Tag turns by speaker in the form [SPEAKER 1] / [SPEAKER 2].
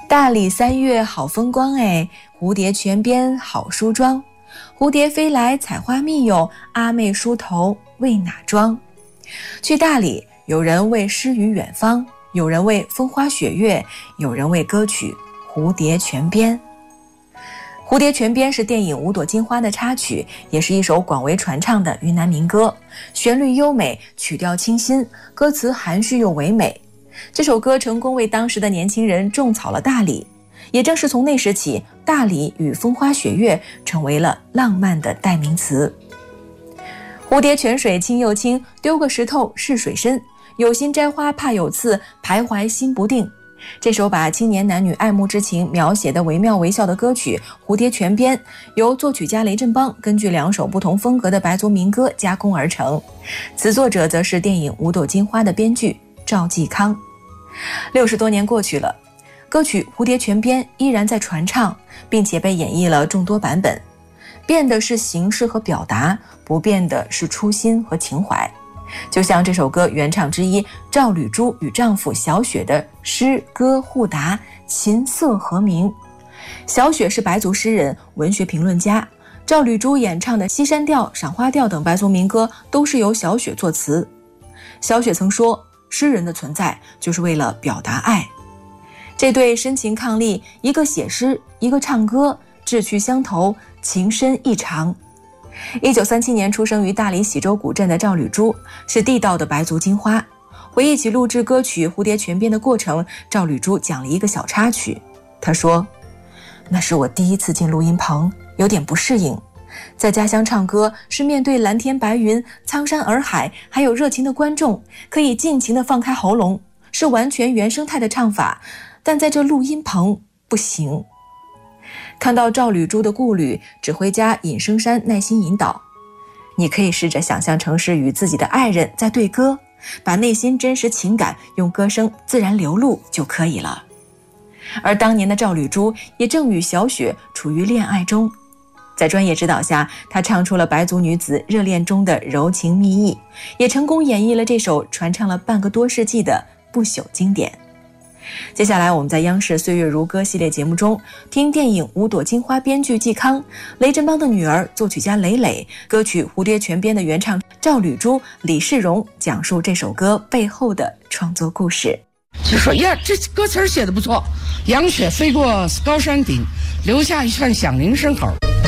[SPEAKER 1] 大理3月好风光哎，蝴蝶泉边好梳妆。蝴蝶飞来采花蜜哟，阿妹梳头为哪桩？去大理，有人为诗与远方，有人为风花雪月，有人为歌曲《蝴蝶泉边》。《蝴蝶泉边》是电影《五朵金花》的插曲，也是一首广为传唱的云南民歌，旋律优美，曲调清新，歌词含蓄又唯美。这首歌成功为当时的年轻人种草了大理，也正是从那时起，大理与风花雪月成为了浪漫的代名词。蝴蝶泉水清又清，丢个石头是水深，有心摘花怕有刺，徘徊心不定。这首把青年男女爱慕之情描写的惟妙惟肖的歌曲《蝴蝶泉边》，由作曲家雷振邦根据2首不同风格的白族民歌加工而成，词作者则是电影《五朵金花》的编剧赵继康。60多年过去了，歌曲《蝴蝶泉边》依然在传唱，并且被演绎了众多版本。变的是形式和表达，不变的是初心和情怀。就像这首歌原唱之一赵吕珠与丈夫小雪的诗歌互答，琴瑟和鸣。小雪是白族诗人、文学评论家，赵吕珠演唱的《西山调》《赏花调》等白族民歌都是由小雪作词。小雪曾说，诗人的存在就是为了表达爱。这对深情伉俪，一个写诗，一个唱歌，志趣相投，情深意长。1937年出生于大理喜洲古镇的赵吕珠是地道的白族金花。回忆起录制歌曲《蝴蝶泉边》的过程，赵吕珠讲了一个小插曲。她说，那是我第一次进录音棚，有点不适应。在家乡唱歌是面对蓝天白云、苍山洱海，还有热情的观众，可以尽情地放开喉咙，是完全原生态的唱法，但在这录音棚不行。看到赵吕珠的顾虑，指挥家尹声山耐心引导，你可以试着想象成是与自己的爱人在对歌，把内心真实情感用歌声自然流露就可以了。而当年的赵吕珠也正与小雪处于恋爱中，在专业指导下，她唱出了白族女子热恋中的柔情蜜意，也成功演绎了这首传唱了半个多世纪的不朽经典。接下来我们在央视岁月如歌系列节目中听电影《五朵金花》编剧季康、雷振邦的女儿作曲家蕾蕾，歌曲《蝴蝶泉边》的原唱赵吕珠、李世荣讲述这首歌背后的创作故事。
[SPEAKER 2] 就说呀，这歌词写得不错，杨雪飞过高山顶，留下一串响铃声口。